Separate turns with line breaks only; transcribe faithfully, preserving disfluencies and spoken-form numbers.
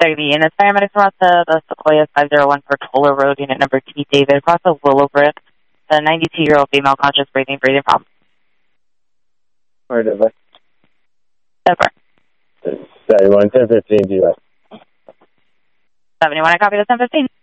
Sorry, the units paramedics are at the, the Sequoia five oh one for Toller Road, unit number T. David, across the Willowbrook. The ninety-two-year-old female conscious breathing, breathing problem.
Where did I?
Over.
seventy-one, ten fifteen, do you like?
seventy-one, I copy the ten fifteen.